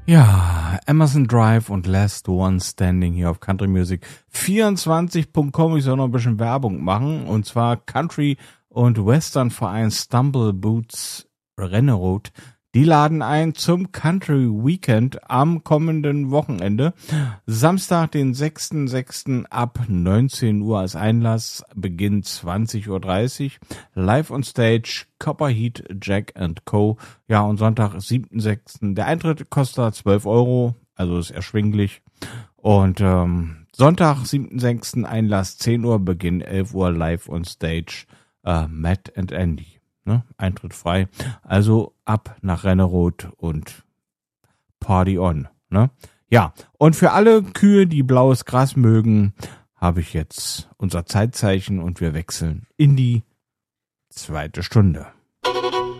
Ja, Emerson Drive und Last One Standing hier auf Country Music 24.com. Ich soll noch ein bisschen Werbung machen. Und zwar Country und Western Verein Stumble Boots Renneroth. Die laden ein zum Country Weekend am kommenden Wochenende. Samstag, den 6.6. ab 19 Uhr als Einlass, Beginn 20.30 Uhr. Live on Stage, Copperheat, Jack & Co. Ja, und Sonntag, 7.6. Der Eintritt kostet 12 Euro, also ist erschwinglich. Und Sonntag, 7.6. Einlass 10 Uhr, Beginn 11 Uhr, Live on Stage, Matt and Andy. Ne? Eintritt frei. Also ab nach Renneroth und Party on. Ne? Ja, und für alle Kühe, die blaues Gras mögen, habe ich jetzt unser Zeitzeichen und wir wechseln in die zweite Stunde.